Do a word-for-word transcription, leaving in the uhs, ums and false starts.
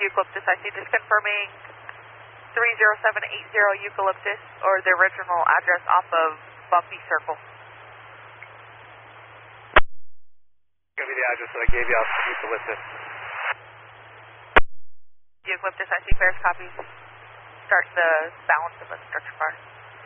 Eucalyptus. I see just confirming three zero seven eight zero Eucalyptus, or the original address off of Bumpy Circle. Give me the address that I gave you off of Eucalyptus. Eucalyptus, I see Ferris copies. Start the balance of the structure car.